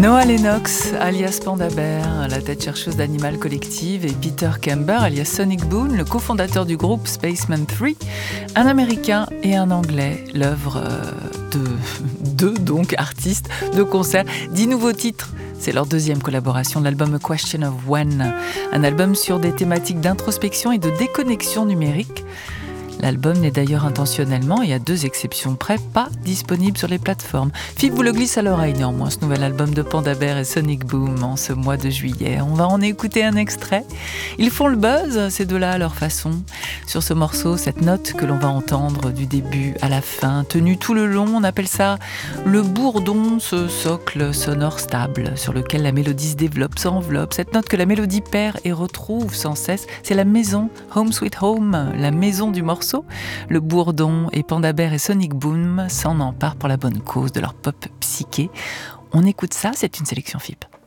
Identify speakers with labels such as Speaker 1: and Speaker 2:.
Speaker 1: Noah Lennox, alias Panda Bear, la tête chercheuse d'Animal Collective, et Peter Kember, alias Sonic Boom, le cofondateur du groupe Spaceman 3, un Américain et un Anglais, l'œuvre de deux donc artistes de concert, 10 nouveaux titres. C'est leur deuxième collaboration de l'album A Question of When, un album sur des thématiques d'introspection et de déconnexion numérique. L'album n'est d'ailleurs intentionnellement, et à 2 exceptions près, pas disponible sur les plateformes. Philippe vous le glisse à l'oreille néanmoins, ce nouvel album de Panda Bear et Sonic Boom en ce mois de juillet. On va en écouter un extrait. Ils font le buzz, ces deux-là à leur façon. Sur ce morceau, cette note que l'on va entendre du début à la fin, tenue tout le long, on appelle ça le bourdon, ce socle sonore stable sur lequel la mélodie se développe, s'enveloppe. Cette note que la mélodie perd et retrouve sans cesse, c'est la maison, Home Sweet Home, la maison du morceau. Le bourdon et Panda Bear et Sonic Boom s'en emparent pour la bonne cause de leur pop psyché. On écoute ça, c'est une sélection FIP.